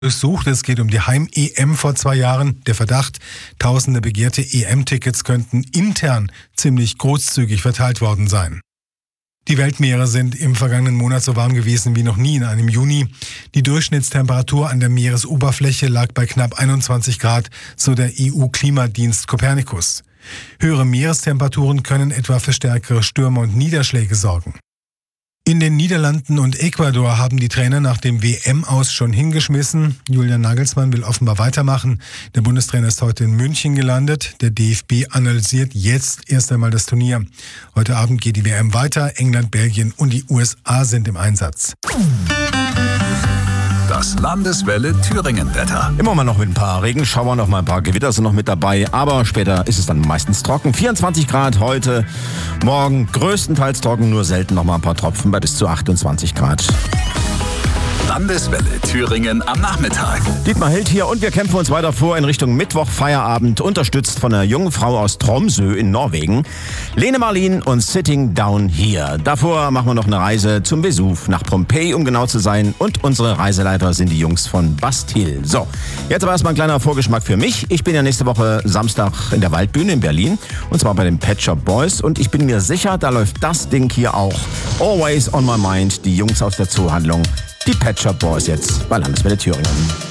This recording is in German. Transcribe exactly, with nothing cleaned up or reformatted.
durchsucht. Es geht um die Heim-E M vor zwei Jahren. Der Verdacht, tausende begehrte E M-Tickets könnten intern ziemlich großzügig verteilt worden sein. Die Weltmeere sind im vergangenen Monat so warm gewesen wie noch nie in einem Juni. Die Durchschnittstemperatur an der Meeresoberfläche lag bei knapp einundzwanzig Grad, so der E U-Klimadienst Copernicus. Höhere Meerestemperaturen können etwa für stärkere Stürme und Niederschläge sorgen. In den Niederlanden und Ecuador haben die Trainer nach dem W M-Aus schon hingeschmissen. Julian Nagelsmann will offenbar weitermachen. Der Bundestrainer ist heute in München gelandet. Der D F B analysiert jetzt erst einmal das Turnier. Heute Abend geht die W M weiter. England, Belgien und die U S A sind im Einsatz. Das Landeswelle Thüringen-Wetter. Immer mal noch mit ein paar Regenschauern, noch mal ein paar Gewitter sind noch mit dabei, aber später ist es dann meistens trocken. vierundzwanzig Grad heute, morgen größtenteils trocken, nur selten noch mal ein paar Tropfen bei bis zu achtundzwanzig Grad. Landeswelle Thüringen am Nachmittag. Dietmar Held hier und wir kämpfen uns weiter vor in Richtung Mittwoch-Feierabend, unterstützt von einer jungen Frau aus Tromsø in Norwegen. Lene Marlin und Sitting Down Here. Davor machen wir noch eine Reise zum Vesuv, nach Pompeji, um genau zu sein. Und unsere Reiseleiter sind die Jungs von Bastille. So, jetzt aber erstmal ein kleiner Vorgeschmack für mich. Ich bin ja nächste Woche Samstag in der Waldbühne in Berlin. Und zwar bei den Pet Shop Boys. Und ich bin mir sicher, da läuft das Ding hier auch. Always on my mind, die Jungs aus der Zoohandlung. Die Pet Shop Boys jetzt bei Landeswelle Thüringen.